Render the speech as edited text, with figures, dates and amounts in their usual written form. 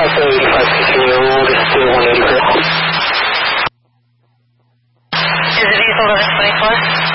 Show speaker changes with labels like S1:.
S1: Delta 85 continue, this is 180 correct.
S2: Is it diesel 1124?